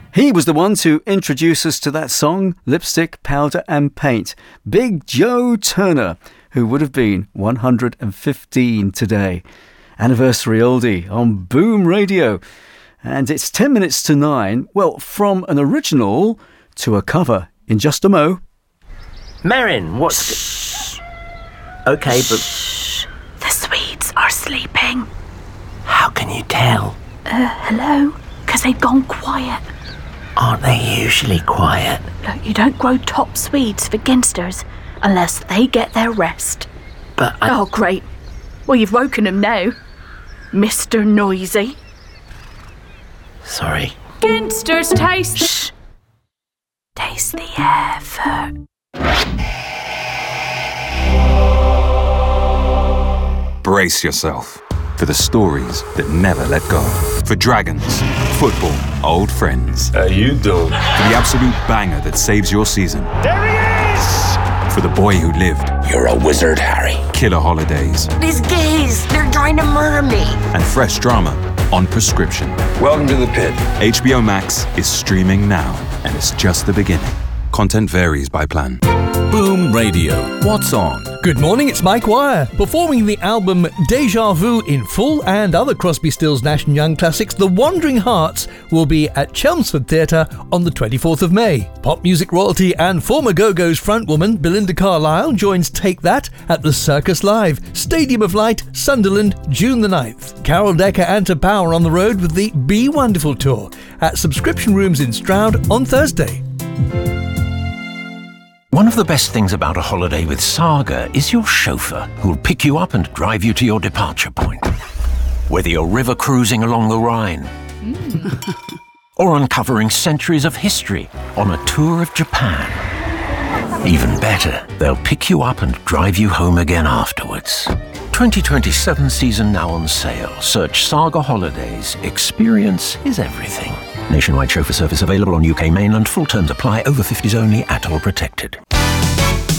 He was the one to introduce us to that song, Lipstick, Powder and Paint. Big Joe Turner, who would have been 115 today. Anniversary oldie on Boom Radio. And it's 10 minutes to 9. Well, from an original to a cover in just a mo. Merrin, what's... Okay, but... Shh. The Swedes are sleeping. How can you tell? Hello? Because they've gone quiet. Aren't they usually quiet? Look, you don't grow top Swedes for ginsters unless they get their rest. But Oh, great. Well, you've woken them now. Mr. Noisy. Sorry. Ginsters taste... Shh. Taste the effort. Brace yourself for the stories that never let go. For dragons, football, old friends. How you doing? For the absolute banger that saves your season. There he is! For the boy who lived. You're a wizard, Harry. Killer holidays. These gays, they're trying to murder me. And fresh drama on prescription. Welcome to the pit. HBO Max is streaming now, and it's just the beginning. Content varies by plan. Boom Radio. What's on? Good morning, it's Mike Wire. Performing the album Deja Vu in full and other Crosby, Stills, Nash & Young classics, The Wandering Hearts will be at Chelmsford Theatre on the 24th of May. Pop music royalty and former Go-Go's frontwoman Belinda Carlisle joins Take That at the Circus Live, Stadium of Light, Sunderland, June the 9th. Carol Decker and To Power on the road with the Be Wonderful Tour at Subscription Rooms in Stroud on Thursday. One of the best things about a holiday with Saga is your chauffeur, who'll pick you up and drive you to your departure point. Whether you're river cruising along the Rhine or uncovering centuries of history on a tour of Japan. Even better, they'll pick you up and drive you home again afterwards. 2027 season now on sale. Search Saga Holidays. Experience is everything. Nationwide chauffeur service available on UK mainland. Full terms apply. Over 50s only. Atoll protected.